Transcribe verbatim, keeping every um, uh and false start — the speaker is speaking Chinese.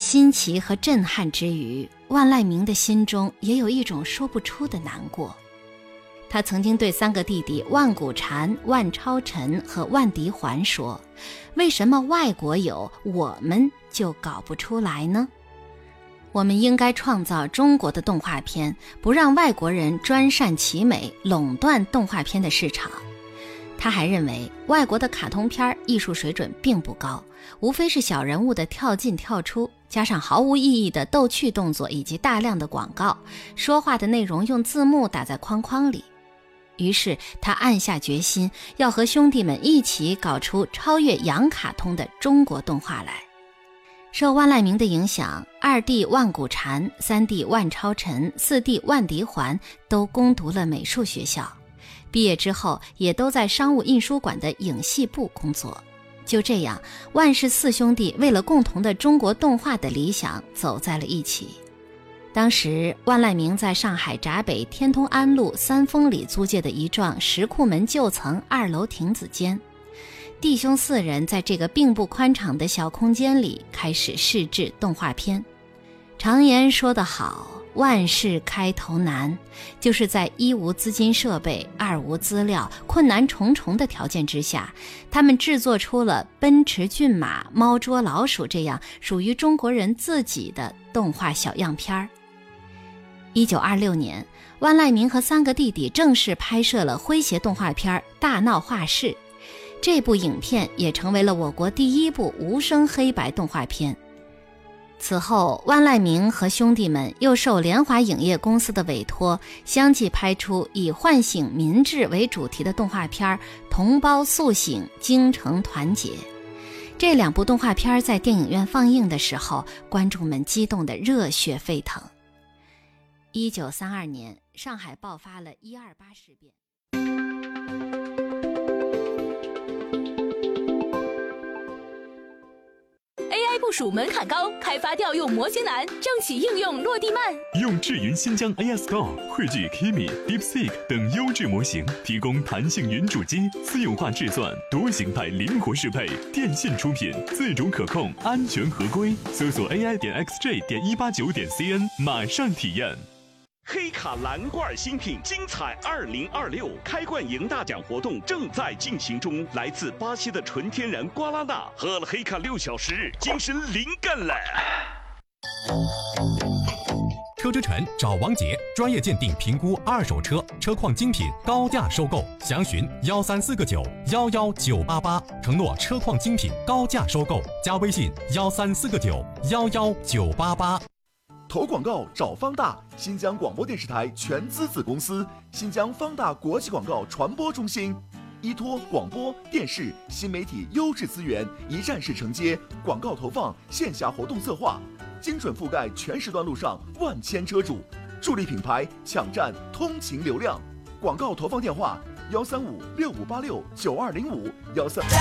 新奇和震撼之余，万籁鸣的心中也有一种说不出的难过。他曾经对三个弟弟万古禅、万超尘和万迪环说，为什么外国有，我们就搞不出来呢？我们应该创造中国的动画片，不让外国人专擅其美，垄断动画片的市场。他还认为外国的卡通片艺术水准并不高，无非是小人物的跳进跳出，加上毫无意义的逗趣动作以及大量的广告，说话的内容用字幕打在框框里。于是他暗下决心，要和兄弟们一起搞出超越洋卡通的中国动画来。受万籁鸣的影响，二弟万古禅、三弟万超尘、四弟万迪环都攻读了美术学校，毕业之后也都在商务印书馆的影戏部工作。就这样，万氏四兄弟为了共同的中国动画的理想走在了一起。当时万籁鸣在上海闸北天通安路三丰里租借的一幢石库门旧层二楼亭子间，弟兄四人在这个并不宽敞的小空间里开始试制动画片。常言说得好，万事开头难，就是在一无资金设备，二无资料，困难重重的条件之下，他们制作出了奔驰骏马、猫捉老鼠这样属于中国人自己的动画小样片儿。一九二六年，万籁鸣和三个弟弟正式拍摄了诙谐动画片《大闹画室》，这部影片也成为了我国第一部无声黑白动画片。此后，万籁鸣和兄弟们又受联华影业公司的委托，相继拍出以唤醒民智为主题的动画片《同胞苏醒，京城团结》。这两部动画片在电影院放映的时候，观众们激动得热血沸腾。一九三二年，上海爆发了一二八事变。 A I 部署门槛高，开发调用模型难，政企应用落地慢。 用智云新疆 A S Go 汇聚 Kimi、DeepSeek 等优质模型，提供弹性云主机、私有化制算、多形态灵活适配。电信出品，自主可控，安全合规。搜索 A I 点 X J 点一八九点 C N， 马上体验。 黑卡蓝罐新品精彩二零二六开罐赢大奖活动正在进行中，来自巴西的纯天然瓜拉纳，喝了黑卡六小时，精神灵感了。 车之城找王杰，专业鉴定评估二手车，车况精品，高价收购，详询幺三四个九幺幺九八八，承诺车况精品，高价收购，加微信幺三四个九幺幺九八八。 投广告找方大，新疆广播电视台全资子公司，新疆方大国际广告传播中心，依托广播电视新媒体优质资源，一站式承接广告投放、线下活动策划，精准覆盖全时段路上万千车主，助力品牌抢占通勤流量。广告投放电话：幺三五六五八六九二零五幺三。